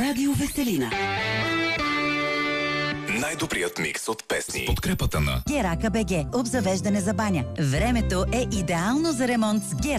Радио Веселина. Най-добрият микс от песни. С подкрепата на Герака БГ. Обзавеждане за баня. Времето е идеално за ремонт с Герака.